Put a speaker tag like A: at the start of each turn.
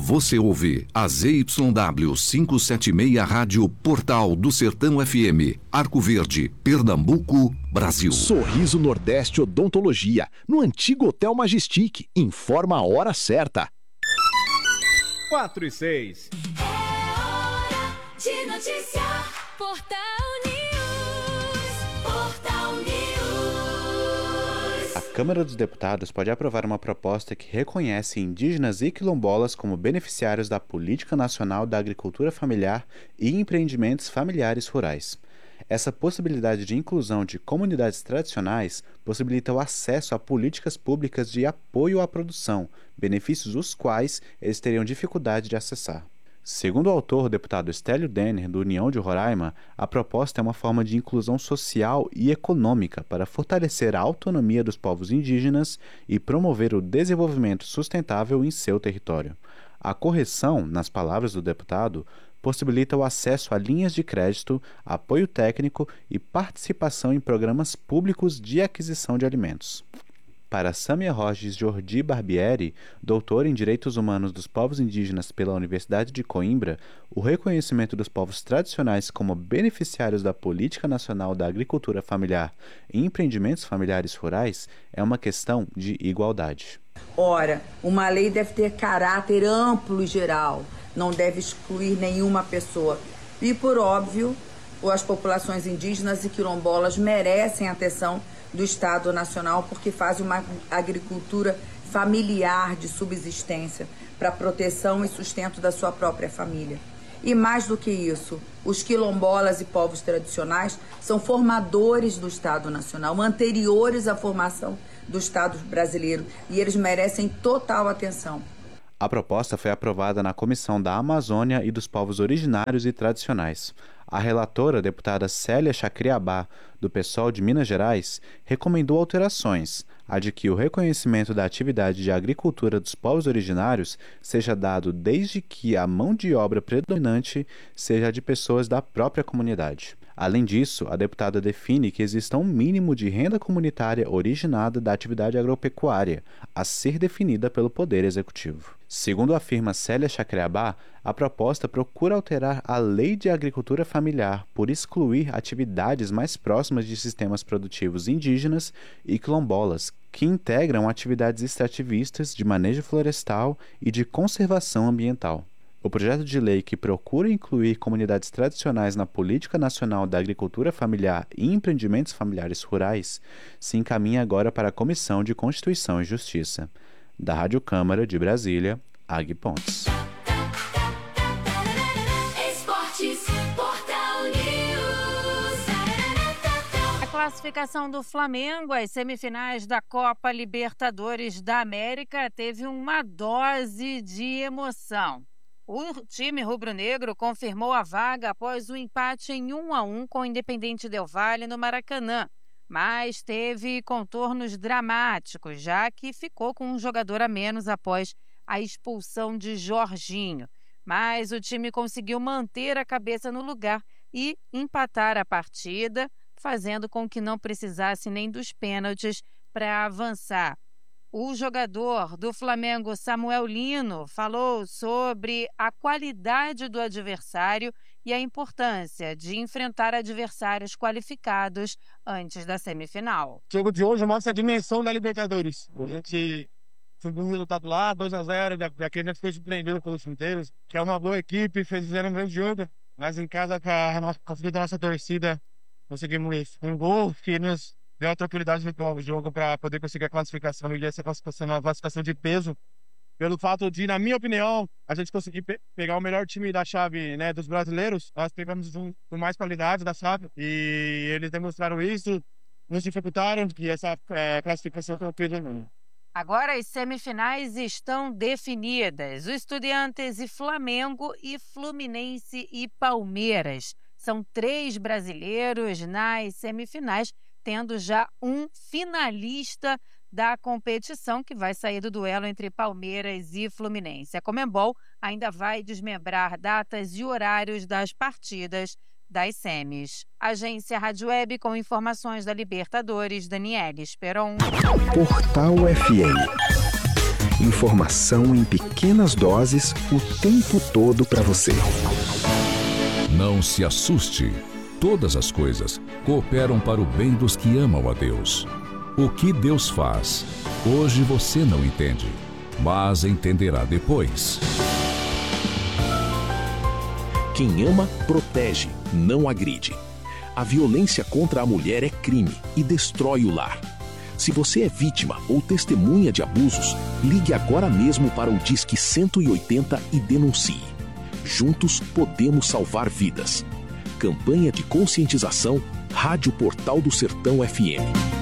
A: Você ouve a ZYW 576 Rádio Portal do Sertão FM, Arco Verde, Pernambuco, Brasil.
B: Sorriso Nordeste Odontologia, no antigo Hotel Majestic. Informa a hora certa.
C: 4:06.
D: É hora de notícia. Portal News. Portal News.
E: A Câmara dos Deputados pode aprovar uma proposta que reconhece indígenas e quilombolas como beneficiários da Política Nacional da Agricultura Familiar e empreendimentos familiares rurais. Essa possibilidade de inclusão de comunidades tradicionais possibilita o acesso a políticas públicas de apoio à produção, benefícios os quais eles teriam dificuldade de acessar. Segundo o autor, o deputado Stélio Denner, do União de Roraima, a proposta é uma forma de inclusão social e econômica para fortalecer a autonomia dos povos indígenas e promover o desenvolvimento sustentável em seu território. A correção, nas palavras do deputado, possibilita o acesso a linhas de crédito, apoio técnico e participação em programas públicos de aquisição de alimentos. Para Sâmia Roges Jordi Barbieri, doutora em Direitos Humanos dos Povos Indígenas pela Universidade de Coimbra, o reconhecimento dos povos tradicionais como beneficiários da Política Nacional da Agricultura Familiar e empreendimentos familiares rurais é uma questão de igualdade.
F: Ora, uma lei deve ter caráter amplo e geral, não deve excluir nenhuma pessoa. E, por óbvio, as populações indígenas e quilombolas merecem atenção do Estado Nacional porque fazem uma agricultura familiar de subsistência para proteção e sustento da sua própria família. E mais do que isso, os quilombolas e povos tradicionais são formadores do Estado Nacional, anteriores à formação do Estado brasileiro, e eles merecem total atenção.
E: A proposta foi aprovada na Comissão da Amazônia e dos Povos Originários e Tradicionais. A relatora, deputada Célia Chacriabá, do PSOL de Minas Gerais, recomendou alterações, a de que o reconhecimento da atividade de agricultura dos povos originários seja dado desde que a mão de obra predominante seja de pessoas da própria comunidade. Além disso, a deputada define que exista um mínimo de renda comunitária originada da atividade agropecuária, a ser definida pelo Poder Executivo. Segundo afirma Célia Chacriabá, a proposta procura alterar a Lei de Agricultura Familiar por excluir atividades mais próximas de sistemas produtivos indígenas e quilombolas, que integram atividades extrativistas de manejo florestal e de conservação ambiental. O projeto de lei que procura incluir comunidades tradicionais na Política Nacional da Agricultura Familiar e empreendimentos familiares rurais se encaminha agora para a Comissão de Constituição e Justiça. Da Rádio Câmara de Brasília, Ag Pontes.
D: Esportes, Portal News.
G: A classificação do Flamengo às semifinais da Copa Libertadores da América teve uma dose de emoção. O time rubro-negro confirmou a vaga após o empate em 1-1 com o Independente Del Valle no Maracanã, mas teve contornos dramáticos, já que ficou com um jogador a menos após a expulsão de Jorginho. Mas o time conseguiu manter a cabeça no lugar e empatar a partida, fazendo com que não precisasse nem dos pênaltis para avançar. O jogador do Flamengo, Samuel Lino, falou sobre a qualidade do adversário e a importância de enfrentar adversários qualificados antes da semifinal.
H: O jogo de hoje mostra a dimensão da Libertadores. A gente subiu um resultado lá, 2-0, daqui a gente foi surpreendido pelos inteiros, que é uma boa equipe, fizeram um grande jogo, mas em casa com a ajuda da nossa torcida conseguimos um gol que nos deu a tranquilidade no jogo para poder conseguir a classificação e essa classificação é uma classificação de peso, pelo fato de, na minha opinião, a gente conseguir pegar o melhor time da chave, né, dos brasileiros. Nós pegamos com mais qualidade da chave e eles demonstraram isso, nos dificultaram que essa classificação foi um peso.
G: Agora as semifinais estão definidas. O Estudiantes e Flamengo e Fluminense e Palmeiras. São 3 brasileiros nas semifinais, tendo já um finalista da competição que vai sair do duelo entre Palmeiras e Fluminense. A Conmebol ainda vai desmembrar datas e horários das partidas das semis. Agência Rádio Web com informações da Libertadores, Daniele Esperon.
B: Portal FM.
C: Informação em pequenas doses o tempo todo para você.
A: Não se assuste. Todas as coisas cooperam para o bem dos que amam a Deus. O que Deus faz, hoje você não entende, mas entenderá depois.
B: Quem ama, protege, não agride. A violência contra a mulher é crime e destrói o lar. Se você é vítima ou testemunha de abusos, ligue agora mesmo para o Disque 180 e denuncie. Juntos podemos salvar vidas. Campanha de conscientização, Rádio Portal do Sertão FM.